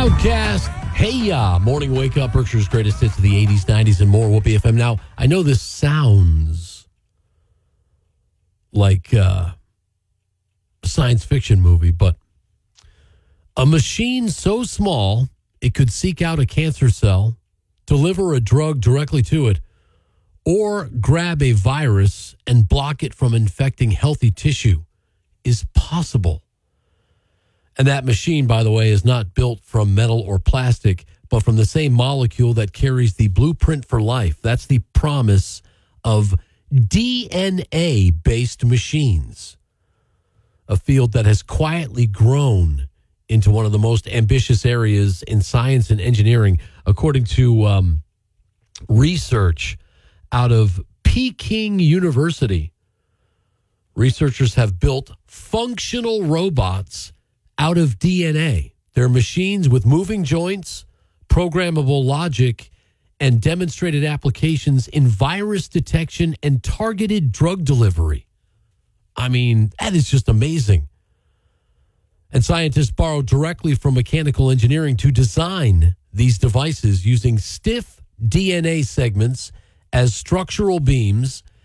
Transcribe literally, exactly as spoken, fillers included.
Outcast, hey ya, morning wake up, Berkshire's greatest hits of the eighties, nineties, and more. Whoopee F M. Now, I know this sounds like uh, a science fiction movie, but a machine so small it could seek out a cancer cell, deliver a drug directly to it, or grab a virus and block it from infecting healthy tissue is possible. And that machine, by the way, is not built from metal or plastic, but from the same molecule that carries the blueprint for life. That's the promise of D N A-based machines, a field that has quietly grown into one of the most ambitious areas in science and engineering, according to um, research out of Peking University. Researchers have built functional robots out of D N A. They're machines with moving joints, programmable logic, and demonstrated applications in virus detection and targeted drug delivery. I mean, that is just amazing. And scientists borrowed directly from mechanical engineering to design these devices using stiff D N A segments as structural beams